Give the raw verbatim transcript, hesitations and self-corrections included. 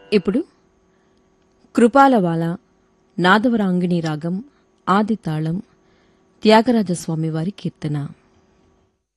ఇప్పుడు కృపాలవాల నాదవరాంగిణి రాగం ఆది తాళం త్యాగరాజస్వామి వారి కీర్తన.